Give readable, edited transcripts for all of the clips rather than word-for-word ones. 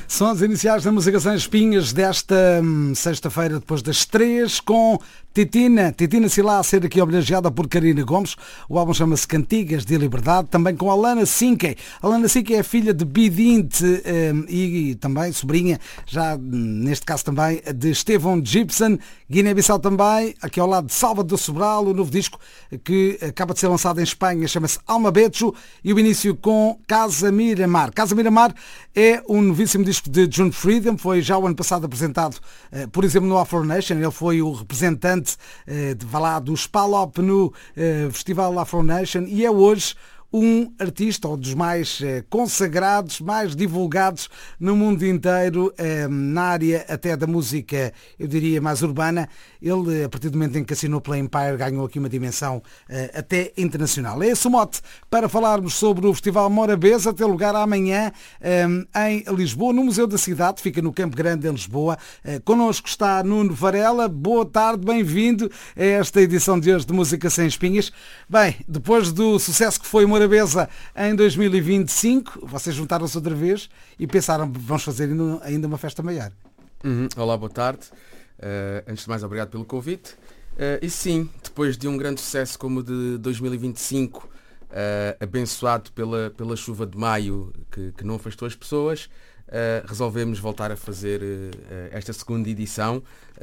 Sons iniciais da Música Sem Espinhas desta sexta-feira, depois das 3, com Titina Silá a ser aqui homenageada por Karina Gomes. O álbum chama-se Cantigas de Liberdade, também com Alana Sinke. Alana Sinke é filha de Bidinte e também sobrinha, já neste caso também, de Estevão Gibson. Guiné-Bissau também, aqui ao lado de Salvador Sobral, o novo disco que acaba de ser lançado em Espanha, chama-se Alma Becho, e o início com Casa Miramar. Casa Miramar é um novíssimo disco de June Freedom, foi já o ano passado apresentado, por exemplo, no Afro Nation. Ele foi o representante do Spalop no Festival Afro Nation e é hoje um artista, ou dos mais consagrados, mais divulgados no mundo inteiro, na área até da música, eu diria, mais urbana. Ele, a partir do momento em que assinou pela Empire, ganhou aqui uma dimensão até internacional. É esse o mote para falarmos sobre o Festival Morabeza, tem lugar amanhã em Lisboa, no Museu da Cidade, fica no Campo Grande, em Lisboa. Connosco está Nuno Varela. Boa tarde, bem-vindo a esta edição de hoje de Música Sem Espinhas. Bem, depois do sucesso que foi Morabeza em 2025, vocês juntaram-se outra vez e pensaram, vamos fazer ainda uma festa maior. Olá, boa tarde. Antes de mais, obrigado pelo convite. E sim, depois de um grande sucesso como o de 2025, abençoado pela chuva de maio que não afastou as pessoas, resolvemos voltar a fazer esta segunda edição.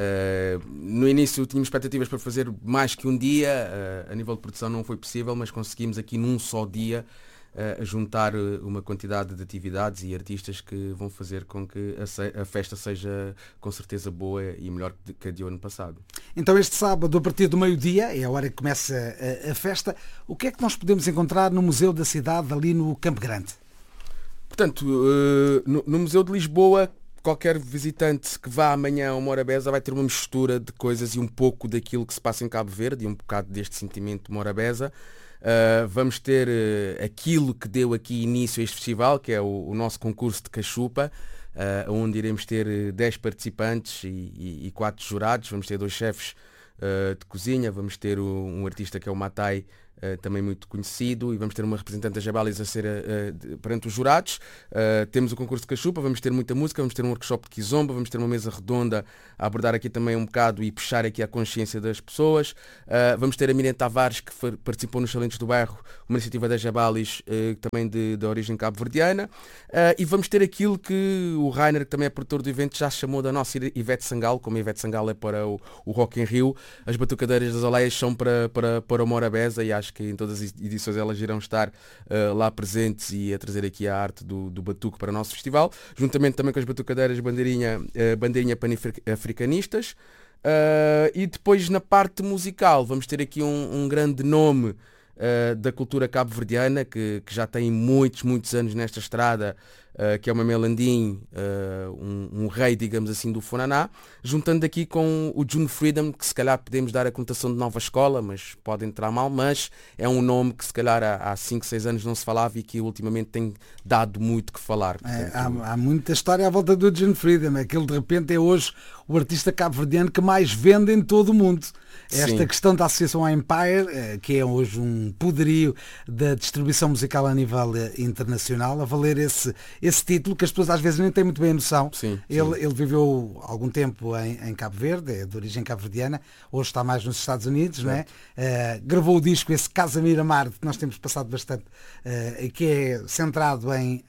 No início tínhamos expectativas para fazer mais que um dia, a nível de produção não foi possível, mas conseguimos aqui num só dia juntar uma quantidade de atividades e artistas que vão fazer com que a festa seja com certeza boa e melhor que a de ano passado. Então este sábado, a partir do meio-dia, é a hora que começa a festa, o que é que nós podemos encontrar no Museu da Cidade, ali no Campo Grande? Portanto, no Museu de Lisboa, qualquer visitante que vá amanhã ao Morabeza vai ter uma mistura de coisas e um pouco daquilo que se passa em Cabo Verde e um bocado deste sentimento de Morabeza. Vamos ter aquilo que deu aqui início a este festival, que é o nosso concurso de cachupa, onde iremos ter 10 participantes e 4 jurados. Vamos ter 2 chefes de cozinha, vamos ter um artista que é o Matai, também muito conhecido, e vamos ter uma representante da Jabalis a ser perante os jurados. Temos o concurso de cachupa, vamos ter muita música, vamos ter um workshop de kizomba, vamos ter uma mesa redonda a abordar aqui também um bocado e puxar aqui a consciência das pessoas. Vamos ter a Miriam Tavares, que participou nos Talentos do Bairro, uma iniciativa da Jabalis, também de origem cabo-verdiana. E vamos ter aquilo que o Rainer, que também é produtor do evento, já chamou da nossa Ivete Sangalo, como a Ivete Sangalo é para o Rock in Rio. As batucadeiras das Aleias são para o Morabeza, e acho que em todas as edições elas irão estar lá presentes e a trazer aqui a arte do batuque para o nosso festival, juntamente também com as batucadeiras bandeirinha pan-africanistas. E depois na parte musical vamos ter aqui um grande nome da cultura cabo-verdiana que já tem muitos anos nesta estrada, que é uma Melandim, um rei, digamos assim, do Funaná, juntando aqui com o June Freedom, que se calhar podemos dar a conotação de nova escola, mas pode entrar mal, mas é um nome que se calhar há 5, 6 anos não se falava e que ultimamente tem dado muito que falar. Portanto, há muita história à volta do June Freedom. Aquele de repente é hoje o artista cabo-verdiano que mais vende em todo o mundo. Esta Sim. questão da associação à Empire, que é hoje um poderio da distribuição musical a nível internacional, a valer esse título, que as pessoas às vezes nem têm muito bem a noção. Sim. Ele viveu algum tempo em Cabo Verde, é de origem cabo-verdiana, hoje está mais nos Estados Unidos, não é? Gravou o disco, esse Casa Miramar, que nós temos passado bastante, que é centrado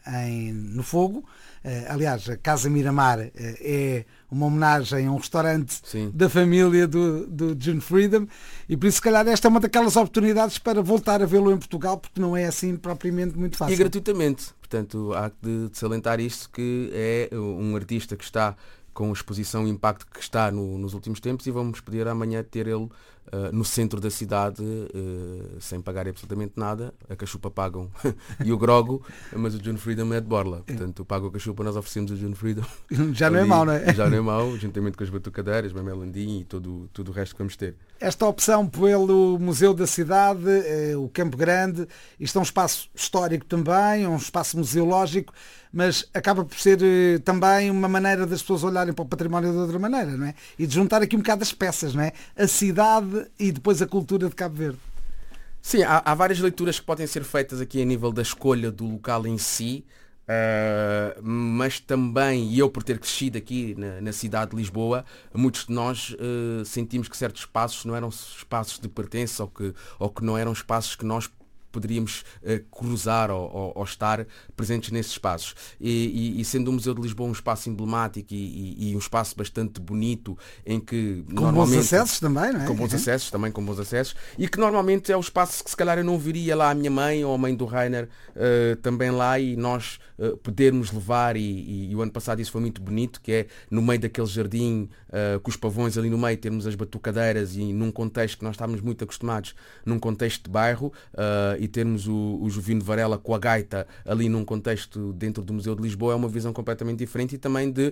no fogo. Aliás, a Casa Miramar é uma homenagem a um restaurante Sim. da família do June Freedom, e por isso se calhar esta é uma daquelas oportunidades para voltar a vê-lo em Portugal, porque não é assim propriamente muito fácil. E gratuitamente. Portanto, há de salientar isto, que é um artista que está com exposição e impacto que está nos últimos tempos, e vamos poder amanhã ter ele no centro da cidade, sem pagar absolutamente nada. A cachupa pagam e o grogo, mas o June Freedom é de borla. Portanto, pago a cachupa, nós oferecemos o June Freedom. Já não é mau, não é? Já não é mau, juntamente com as batucadeiras, o Melandim e tudo o resto que vamos ter. Esta opção pelo Museu da Cidade, o Campo Grande, isto é um espaço histórico também, é um espaço museológico, mas acaba por ser também uma maneira das pessoas olharem para o património de outra maneira, não é? E de juntar aqui um bocado as peças, não é? A cidade e depois a cultura de Cabo Verde. Sim, há várias leituras que podem ser feitas aqui a nível da escolha do local em si, mas também, e eu por ter crescido aqui na cidade de Lisboa, muitos de nós sentimos que certos espaços não eram espaços de pertença ou que não eram espaços que nós poderíamos cruzar ou estar presentes nesses espaços. E sendo o Museu de Lisboa um espaço emblemático e um espaço bastante bonito, em que com bons acessos também, não é? Com bons acessos, também com bons acessos, e que normalmente é o espaço que se calhar eu não viria lá a minha mãe ou a mãe do Rainer também lá, e nós podermos levar, e o ano passado isso foi muito bonito, que é no meio daquele jardim, com os pavões ali no meio, termos as batucadeiras, e num contexto que nós estávamos muito acostumados, num contexto de bairro, e termos o Jovino Varela com a gaita ali num contexto dentro do Museu de Lisboa, é uma visão completamente diferente, e também de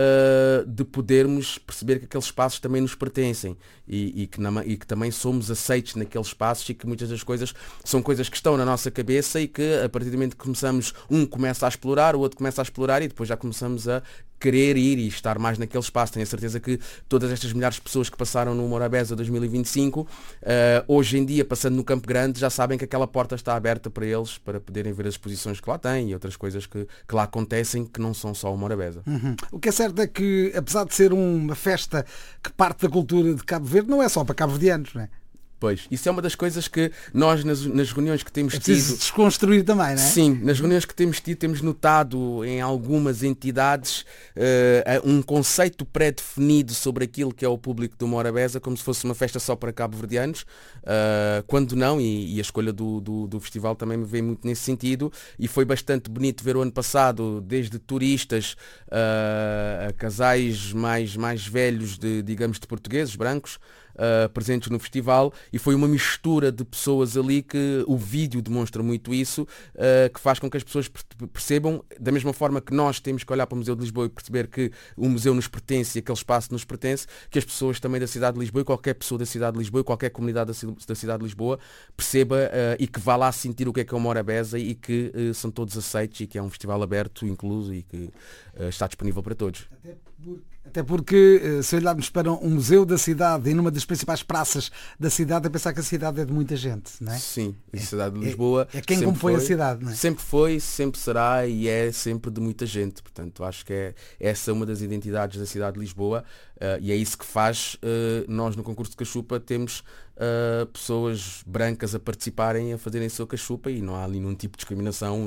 podermos perceber que aqueles espaços também nos pertencem e que também somos aceitos naqueles espaços, e que muitas das coisas são coisas que estão na nossa cabeça e que a partir do momento que começamos, um começa a explorar, o outro começa a explorar, e depois já começamos a querer ir e estar mais naquele espaço. Tenho a certeza que todas estas milhares de pessoas que passaram no Morabeza 2025, hoje em dia, passando no Campo Grande, já sabem que aquela porta está aberta para eles, para poderem ver as exposições que lá têm e outras coisas que lá acontecem, que não são só o Morabeza. O que é certo é que, apesar de ser uma festa que parte da cultura de Cabo Verde, não é só para cabo-verdianos, não é? Pois, isso é uma das coisas que nós nas reuniões que temos tido... desconstruir também, não é? Sim, nas reuniões que temos tido, temos notado em algumas entidades um conceito pré-definido sobre aquilo que é o público do Morabeza, como se fosse uma festa só para cabo-verdianos, quando não, e a escolha do festival também me veio muito nesse sentido, e foi bastante bonito ver o ano passado, desde turistas a casais mais velhos, digamos, de portugueses, brancos, presentes no festival, e foi uma mistura de pessoas ali que o vídeo demonstra muito isso, que faz com que as pessoas percebam, da mesma forma que nós temos que olhar para o Museu de Lisboa e perceber que o museu nos pertence e aquele espaço nos pertence, que as pessoas também da cidade de Lisboa, e qualquer pessoa da cidade de Lisboa, e qualquer comunidade da cidade de Lisboa perceba e que vá lá sentir o que é o Morabeza, e que são todos aceitos, e que é um festival aberto, incluso, e que está disponível para todos. Até porque, se olharmos para um museu da cidade e numa das principais praças da cidade, é pensar que a cidade é de muita gente, não é? Sim, a cidade de Lisboa é quem compõe a cidade, não é? Sempre foi, sempre será, e é sempre de muita gente. Portanto, acho que é essa uma das identidades da cidade de Lisboa, e é isso que faz nós no concurso de cachupa temos pessoas brancas a participarem, a fazerem a sua cachupa, e não há ali nenhum tipo de discriminação.